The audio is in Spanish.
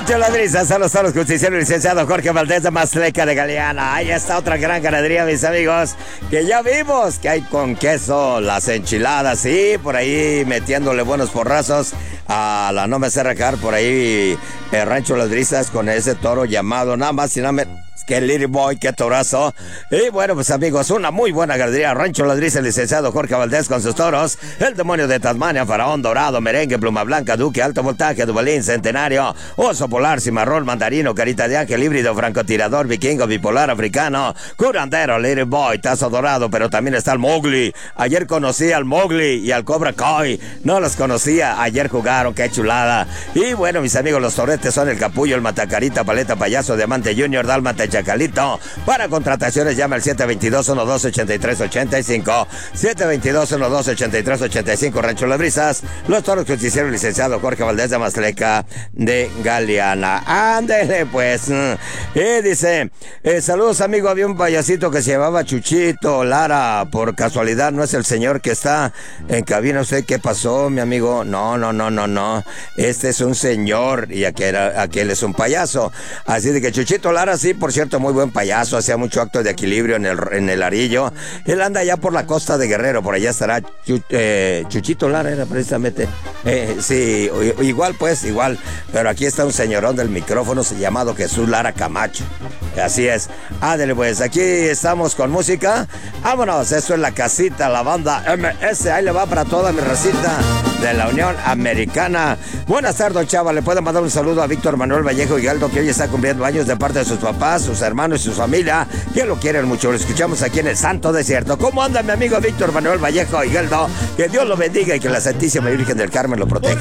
Rancho Las Brisas, a los toros justicieros, licenciado Jorge Valdés de Mazleca de Galeana. Ahí está otra gran ganadería, mis amigos, que ya vimos que hay con queso, las enchiladas, y por ahí metiéndole buenos porrazos a la No Me Sé Rajar, por ahí Rancho Las Brisas con ese toro llamado nada más y nada menos que Little Boy, qué torazo. Y bueno, pues amigos, una muy buena ganadería. Rancho Las Brisas, licenciado Jorge Valdés con sus toros. El Demonio de Tasmania, Faraón Dorado, Merengue, Pluma Blanca, Duque, Alto Voltaje, Duvalín, Centenario, Oso Polar, Cimarrón, Mandarino, Carita de Ángel, Híbrido, Francotirador, Vikingo, Bipolar, Africano, Curandero, Little Boy, Tazo Dorado, pero también está el Mowgli. Ayer conocí al Mowgli y al Cobra Kai. No los conocía, ayer jugaron, qué chulada. Y bueno, mis amigos, los toretes son el Capullo, el Matacarita, Paleta, Payaso, Diamante Junior, Dálmata, Chacalito. Para contrataciones llama al 722-12-83-85. 722-12-83-85. Rancho Las Brisas, los toros que hicieron licenciado Jorge Valdés de Mazleca de Galeana. Ándele pues. Dice, saludos amigo, había un payasito que se llamaba Chuchito Lara, por casualidad no es el señor que está en cabina. No sé qué pasó, mi amigo. No. Este es un señor y aquel es un payaso. Así de que Chuchito Lara, sí, por cierto, muy buen payaso, hacía mucho acto de equilibrio en el arillo. Él anda allá por la costa de Guerrero, por allá estará Chuchito Lara, era precisamente. Sí, igual, pero aquí está un señorón del micrófono llamado Jesús Lara Camacho. Así es. Ándale pues, aquí estamos con música. Vámonos, esto es La Casita, la banda MS, ahí le va para toda mi racita de la Unión Americana. Buenas tardes, chava, le puedo mandar un saludo a Víctor Manuel Vallejo Higueldo, que hoy está cumpliendo años, de parte de sus papás, sus hermanos y su familia, que lo quieren mucho. Lo escuchamos aquí en el Santo Desierto. ¿Cómo anda mi amigo Víctor Manuel Vallejo Higueldo? Que Dios lo bendiga y que la Santísima Virgen del Carmen lo proteja.